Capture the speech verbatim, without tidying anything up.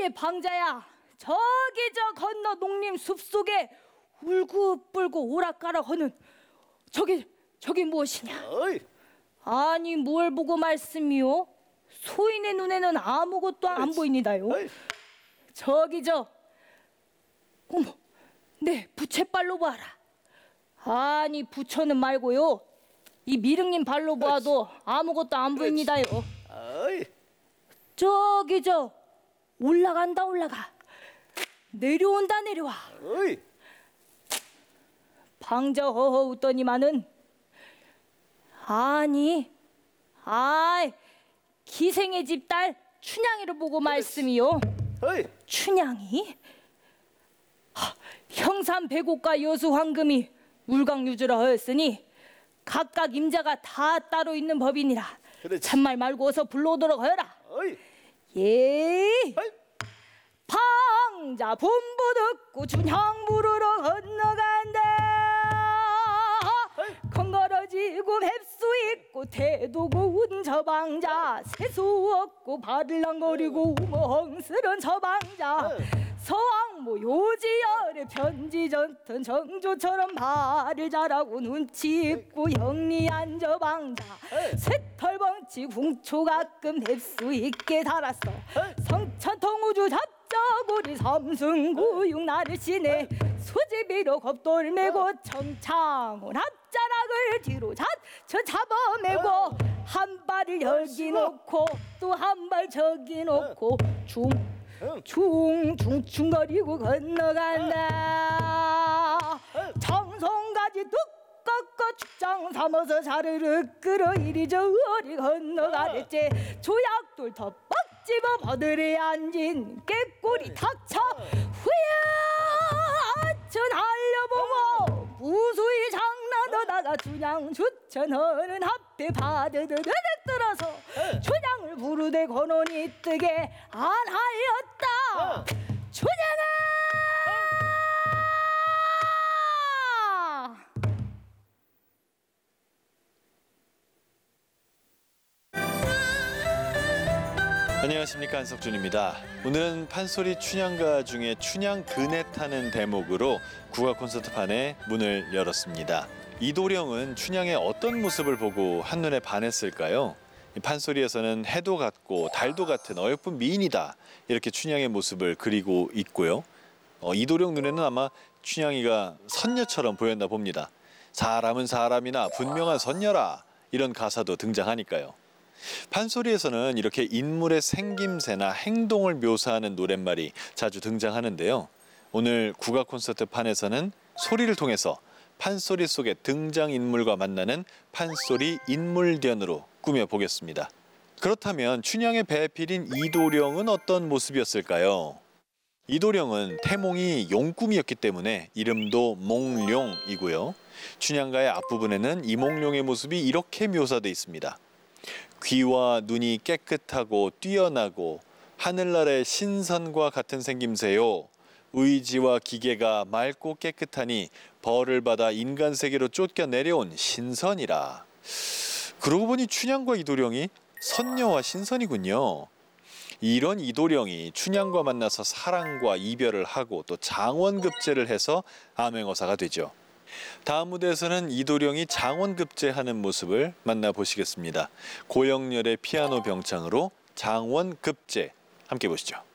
예예 방자야. 저기 저 건너 농림 숲속에 울긋불긋 오락가락 하는 저기 저기 무엇이냐? 어이. 아니 뭘 보고 말씀이요? 소인의 눈에는 아무것도 안 그렇지. 보입니다요. 어이. 저기 저 어머 네 부채발로 봐라. 아니 부처는 말고요 이 미륵님 발로 봐도 아무것도 안 보입니다요. 어이. 저기 저 올라간다 올라가 내려온다 내려와. 어이. 방저 허허 웃더니만은 아니 아이 기생의 집 딸 춘향이를 보고 말씀이요. 어이. 춘향이? 하, 형산 백옥과 여수 황금이 울강유주라 하였으니 각각 임자가 다 따로 있는 법이니라. 그렇지. 참말 말고 어서 불러오도록 하여라. 어이. 예. 어이. 방자 분부 듣고 춘향 부르러 건너간다. 건거러지고 맵수 있고 태도 고운 저 방자 세수 없고 발을 랑거리고 우멍스런 저 방자 서왕모 요지열의 편지 전턴 정조처럼 발을 자라고 눈치 있고 영리한 저 방자 새털벙치 궁초 가끔 냅수 있게 달았어 성천통우주 잡자고리 삼승구육 나를 치네 수지비로 겁돌 메고 청창을 앞자락을 뒤로 잣쳐 잡아매고 한 발을 여기 놓고 또 한 발 저기 놓고 중 충충충거리고 건너간다. 청송가지 뚝 꺾어 축장 삼아서 자르르 끌어 이리 저리 건너가랬지. 조약돌 덮박 집어 버들에 앉은 깨꼬리 탁차 후야 저 날려보고 무수히 장난하다가 춘향 추천하는 앞에 바드드드득 들어서 춘향을 부르되 건원이 뜨게 안 하였다. 춘향아 안녕하십니까, 한석준입니다. 오늘은 판소리 춘향가 중에 춘향 그네 타는 대목으로 국악 콘서트판의 문을 열었습니다. 이도령은 춘향의 어떤 모습을 보고 한눈에 반했을까요? 이 판소리에서는 해도 같고 달도 같은 어여쁜 미인이다, 이렇게 춘향의 모습을 그리고 있고요. 어, 이도령 눈에는 아마 춘향이가 선녀처럼 보였나 봅니다. 사람은 사람이나 분명한 선녀라, 이런 가사도 등장하니까요. 판소리에서는 이렇게 인물의 생김새나 행동을 묘사하는 노랫말이 자주 등장하는데요. 오늘 국악 콘서트 판에서는 소리를 통해서 판소리 속의 등장인물과 만나는 판소리 인물견으로 꾸며보겠습니다. 그렇다면 춘향의 배필인 이도령은 어떤 모습이었을까요? 이도령은 태몽이 용꿈이었기 때문에 이름도 몽룡이고요. 춘향가의 앞부분에는 이몽룡의 모습이 이렇게 묘사되어 있습니다. 귀와 눈이 깨끗하고 뛰어나고 하늘날의 신선과 같은 생김새요. 의지와 기계가 맑고 깨끗하니 벌을 받아 인간 세계로 쫓겨 내려온 신선이라. 그러고 보니 춘향과 이도령이 선녀와 신선이군요. 이런 이도령이 춘향과 만나서 사랑과 이별을 하고 또 장원급제를 해서 암행어사가 되죠. 다음 무대에서는 이도령이 장원급제하는 모습을 만나보시겠습니다. 고영렬의 피아노 병창으로 장원급제 함께 보시죠.